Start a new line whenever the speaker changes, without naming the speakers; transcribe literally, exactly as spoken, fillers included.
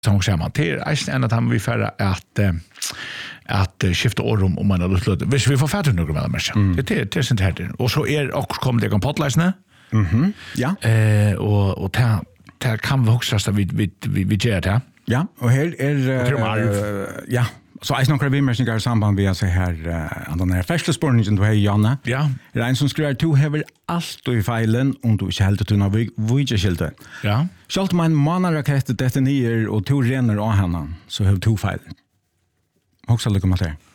som samman till är en att han vi färra att att skifta årum om man har lust. Hvis vi får fatta några med mer. Det det är sånt här. Och så är också kommer det en podläsne.
Mhm. Ja.
Eh och och ta ta kan vi också så vi vi vi gör det.
Ja, och här är ja. Så är några vimmersningar i samband med att säga här uh, den här första spårningen du har Janne.
Ja.
Det är en som skriver to have allt i feilen om du inte helt tunna vidje skilte.
Ja.
Skalt man manaraket det nyer och to renner av henne så har to feil. Också lika med det.